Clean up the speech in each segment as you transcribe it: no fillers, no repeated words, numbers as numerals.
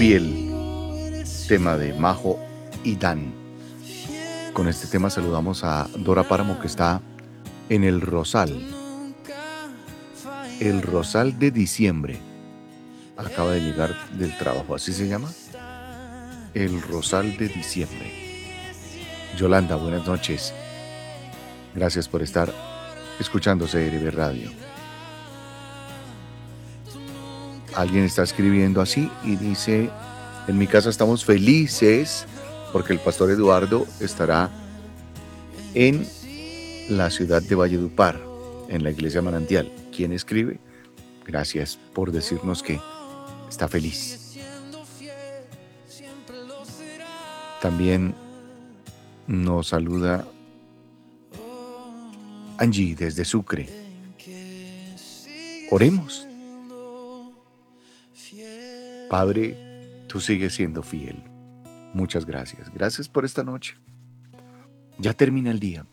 Fiel, tema de Majo y Dan. Con este tema saludamos a Dora Páramo, que está en el Rosal de diciembre. Acaba de llegar del trabajo, ¿así se llama? El Rosal de diciembre. Yolanda, buenas noches. Gracias por estar escuchando CRB Radio. Alguien está escribiendo así y dice: en mi casa estamos felices porque el pastor Eduardo estará en la ciudad de Valledupar, en la iglesia Manantial. ¿Quién escribe? Gracias por decirnos que está feliz. También nos saluda Angie desde Sucre. Oremos. Padre, tú sigues siendo fiel. Muchas gracias. Gracias por esta noche. Ya termina el día.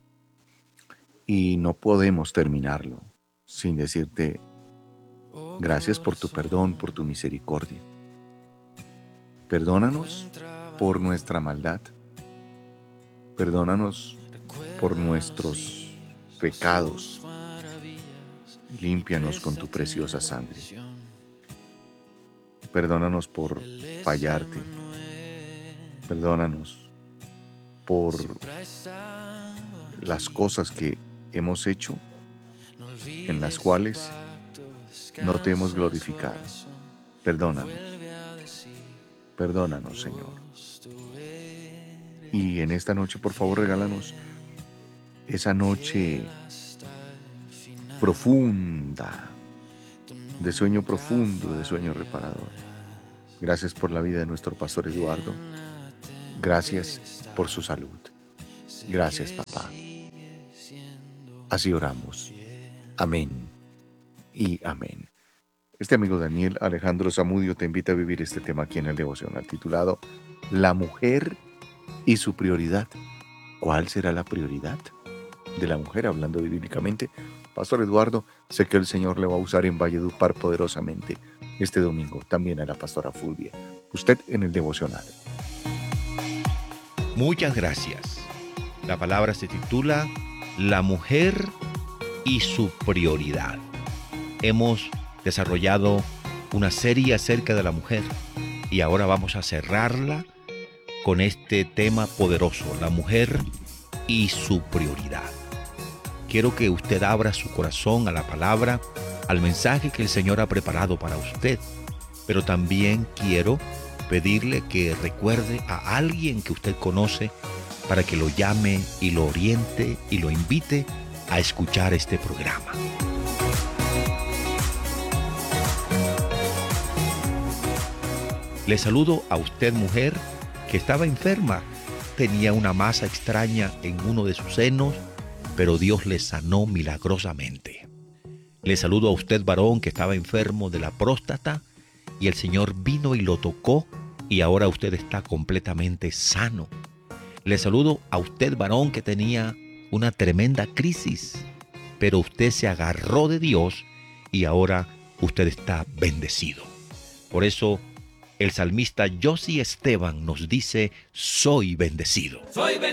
Y no podemos terminarlo sin decirte gracias por tu perdón, por tu misericordia. Perdónanos por nuestra maldad. Perdónanos por nuestros pecados. Límpianos con tu preciosa sangre. Perdónanos por fallarte. Perdónanos por las cosas que hemos hecho en las cuales no te hemos glorificado. Perdónanos. Perdónanos, Señor. Y en esta noche, por favor, regálanos esa noche profunda, de sueño profundo, de sueño reparador. Gracias por la vida de nuestro pastor Eduardo. Gracias por su salud. Gracias, papá. Así oramos. Amén y amén. Este amigo Daniel Alejandro Zamudio te invita a vivir este tema aquí en el devocional titulado La mujer y su prioridad. ¿Cuál será la prioridad de la mujer? Hablando bíblicamente, Pastor Eduardo, sé que el Señor le va a usar en Valledupar poderosamente este domingo, también a la pastora Fulvia. Usted en el devocional. Muchas gracias. La palabra se titula La mujer y su prioridad. Hemos desarrollado una serie acerca de la mujer y ahora vamos a cerrarla con este tema poderoso, la mujer y su prioridad. Quiero que usted abra su corazón a la palabra, al mensaje que el Señor ha preparado para usted, pero también quiero pedirle que recuerde a alguien que usted conoce para que lo llame y lo oriente y lo invite a escuchar este programa. Le saludo a usted, mujer, que estaba enferma, tenía una masa extraña en uno de sus senos, pero Dios le sanó milagrosamente. Le saludo a usted, varón, que estaba enfermo de la próstata y el Señor vino y lo tocó y ahora usted está completamente sano. Le saludo a usted, varón, que tenía una tremenda crisis, pero usted se agarró de Dios y ahora usted está bendecido. Por eso el salmista Josie Esteban nos dice: soy bendecido. Soy bendecido.